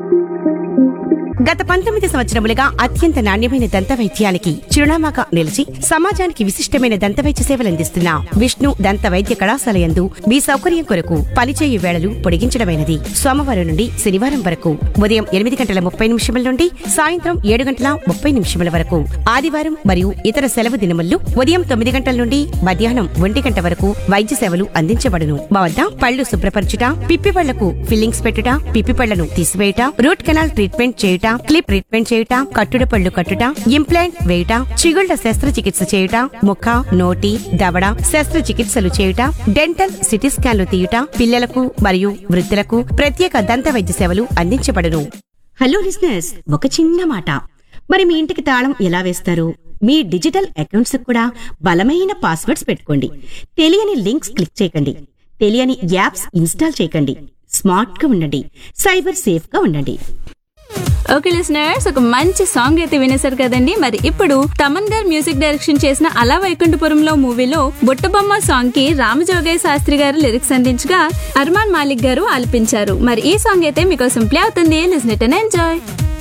గత 19 సంవత్సరములుగా అత్యంత నాణ్యమైన దంత వైద్యానికి చిరునామాగా నిలిచి సమాజానికి విశిష్టమైన దంత వైద్య సేవలందిస్తున్న విష్ణు దంత వైద్య కళాశాల యందు మీ సౌకర్యం కొరకు పనిచేయు వేళలు పొడిగించడమైనది. సోమవారం నుండి శనివారం వరకు ఉదయం 8:30 నుండి సాయంత్రం 7:30 వరకు, ఆదివారం మరియు ఇతర సెలవు దినముల్లో ఉదయం 9 గంటల నుండి మధ్యాహ్నం 1 గంట వరకు వైద్య సేవలు అందించబడును. మా వద్ద పళ్లు శుభ్రపరచుట, పిప్పి పళ్లకు ఫిల్లింగ్స్ పెట్టుట, పిప్పి పళ్లను తీసివేయుట, రూట్ కెనాల్ ట్రీట్మెంట్ చేయుట, క్లిప్ ట్రీట్మెంట్ చేయుట, కట్టుడు పళ్ళు కట్టుట, ఇంప్లాంట్ వేయుట, చిగుళ్ల శస్త్రచికిత్స చేయుట, ముఖ, నోటి, దవడ శస్త్రచికిత్సలు చేయుట, డెంటల్ సిటీ స్కాన్లు తీయుట, పిల్లలకు మరియు వృద్ధులకు ప్రత్యేక దంత వైద్య సేవలు అందించబడును. హలో లిజనర్స్, ఒక చిన్న మాట. మరి మీ ఇంటికి తాళం ఎలా వేస్తారు? మీ డిజిటల్ అకౌంట్స్ కూడా బలమైన పాస్వర్డ్స్ పెట్టుకోండి. తెలియని లింక్స్ క్లిక్ చేయకండి. తెలియని యాప్స్ ఇన్స్టాల్ చేయకండి. స్మార్ట్ గా ఉండండి. సైబర్ సేఫ్ గా ఉండండి. ఓకే లిసనర్స్, ఒక మంచి సాంగ్ అయితే వినేశారు కదండి. మరి ఇప్పుడు తమన్ గారు మ్యూజిక్ డైరెక్షన్ చేసిన అలా వైకుంఠపురంలో మూవీలో బుట్టబొమ్మ సాంగ్ కి రామజోగయ్య శాస్త్రి గారు లిరిక్స్ అందించగా అర్మాన్ మాలిక్ గారు ఆలపించారు. మరి ఈ సాంగ్ అయితే మీకోసం ప్లే అవుతుంది. Listen it and enjoy.